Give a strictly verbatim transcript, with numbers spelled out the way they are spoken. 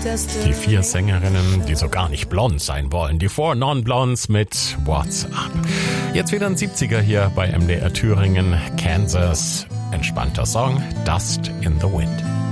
Die vier Sängerinnen, die so gar nicht blond sein wollen. Die Four Non-Blondes mit What's Up. Jetzt wieder ein siebziger hier bei M D R Thüringen, Kansas. Entspannter Song, Dust in the Wind.